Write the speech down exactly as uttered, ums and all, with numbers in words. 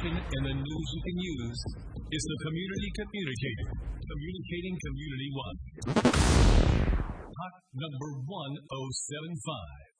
happen and the news you can use is the Community Communicator, communicating community-wide. Hot number one oh seven five.